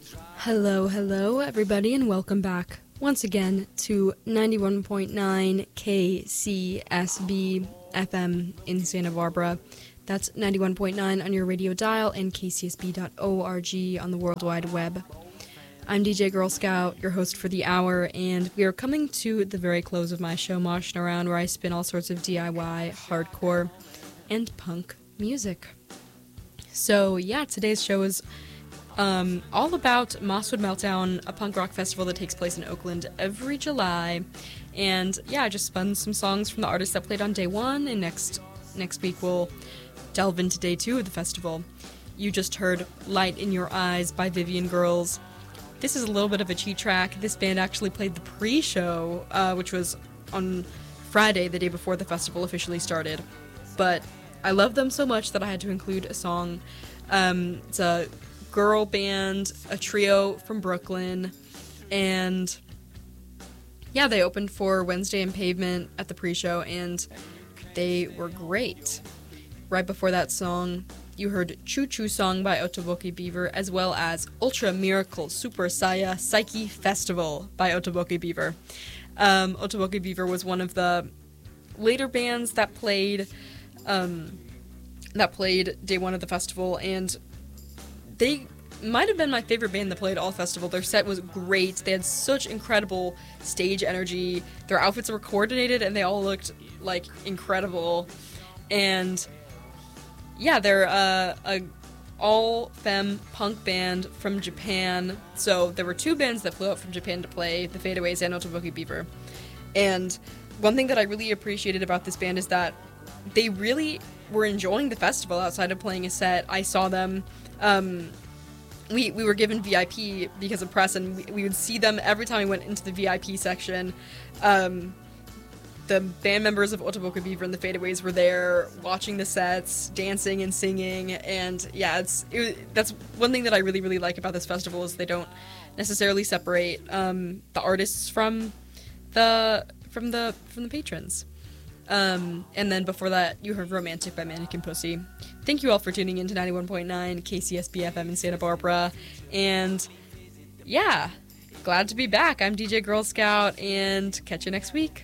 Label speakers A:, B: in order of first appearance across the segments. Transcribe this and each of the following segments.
A: Hello, everybody, and welcome back once again to 91.9 KCSB FM in Santa Barbara. That's 91.9 on your radio dial and kcsb.org on the World Wide Web. I'm DJ Girl Scout, your host for the hour, and we are coming to the very close of my show, Moshing Around, where I spin all sorts of DIY, hardcore, and punk music. So, yeah, today's show is all about Mosswood Meltdown, a punk rock festival that takes place in Oakland every July. And yeah, I just spun some songs from the artists that played on day one, and next week we'll delve into day two of the festival. You just heard Light in Your Eyes by Vivian Girls. This is a little bit of a cheat track. This band actually played the pre-show, which was on Friday, the day before the festival officially started. But I love them so much that I had to include a song. It's a girl band, a trio from Brooklyn, and yeah, they opened for Wednesday and Pavement at the pre-show, and they were great. Right before that song, you heard Choo Choo Song by Otoboke Beaver, as well as Ultra Miracle Super Saya Psyche Festival by Otoboke Beaver. Otoboke Beaver was one of the later bands that played day one of the festival, and they might have been my favorite band that played all festival. Their set was great. They had such incredible stage energy. Their outfits were coordinated, and they all looked, like, incredible. And yeah, they're a all-femme punk band from Japan. So there were two bands that flew out from Japan to play, the Fadeaways and Otoboke Beaver. And one thing that I really appreciated about this band is that they really were enjoying the festival outside of playing a set. I saw them, we were given VIP because of press, and we would see them every time we went into the VIP section. The band members of Otoboke Beaver and the Fadeaways were there watching the sets, dancing and singing, and yeah, that's one thing that I really, really like about this festival is they don't necessarily separate the artists from the patrons. And then before that, you heard Romantic by Mannequin Pussy. Thank you all for tuning in to 91.9 KCSB FM in Santa Barbara. And yeah, glad to be back. I'm DJ Girl Scout, and catch you next week.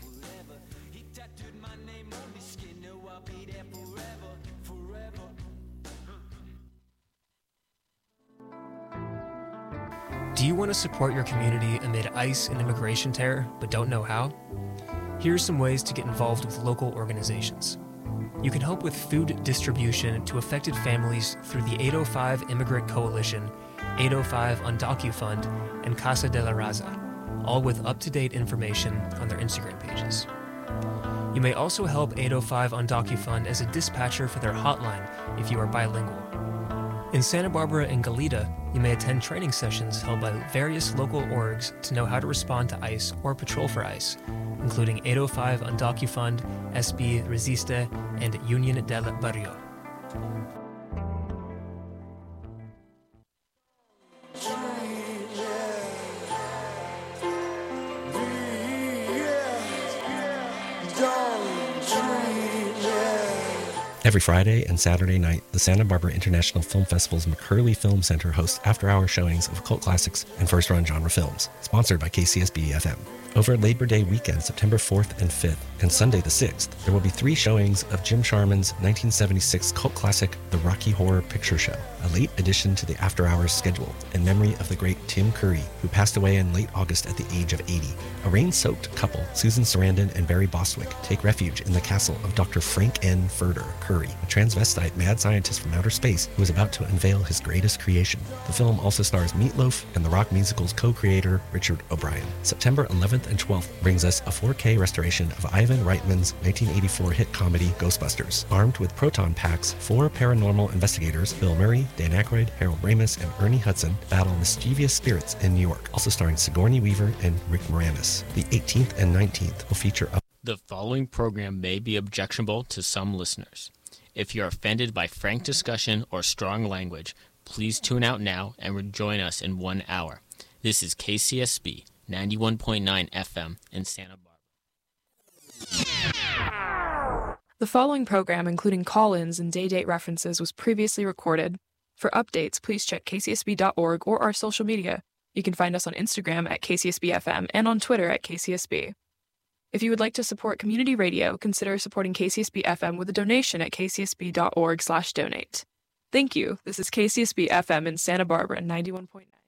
B: Do you want to support your community amid ICE and immigration terror, but don't know how? Here are some ways to get involved with local organizations. You can help with food distribution to affected families through the 805 Immigrant Coalition, 805 UndocuFund, and Casa de la Raza, all with up-to-date information on their Instagram pages. You may also help 805 UndocuFund as a dispatcher for their hotline if you are bilingual. In Santa Barbara and Goleta, you may attend training sessions held by various local orgs to know how to respond to ICE or patrol for ICE, including 805 UndocuFund, SB Resiste, and Union del Barrio.
C: Every Friday and Saturday night, the Santa Barbara International Film Festival's McCurley Film Center hosts after-hour showings of cult classics and first-run genre films, sponsored by KCSB-FM. Over Labor Day weekend, September 4th and 5th, and Sunday the 6th, there will be 3 showings of Jim Sharman's 1976 cult classic, The Rocky Horror Picture Show, a late addition to the after-hours schedule in memory of the great Tim Curry, who passed away in late August at the age of 80. A rain-soaked couple, Susan Sarandon and Barry Bostwick, take refuge in the castle of Dr. Frank N. Furter Curry, a transvestite mad scientist from outer space who is about to unveil his greatest creation. The film also stars Meatloaf and the rock musical's co-creator, Richard O'Brien. September 11th and 12th brings us a 4K restoration of Ivan Reitman's 1984 hit comedy Ghostbusters. Armed with proton packs, 4 paranormal investigators, Bill Murray, Dan Aykroyd, Harold Ramis, and Ernie Hudson, battle mischievous spirits in New York, also starring Sigourney Weaver and Rick Moranis. The 18th and 19th will feature
D: The following program may be objectionable to some listeners. If you are offended by frank discussion or strong language, please tune out now and rejoin us in 1 hour. This is KCSB 91.9 FM in Santa Barbara.
E: The following program, including call-ins and day-date references, was previously recorded. For updates, please check kcsb.org or our social media. You can find us on Instagram at KCSB-FM and on Twitter at KCSB. If you would like to support community radio, consider supporting KCSB-FM with a donation at kcsb.org/donate. Thank you. This is KCSB-FM in Santa Barbara, 91.9.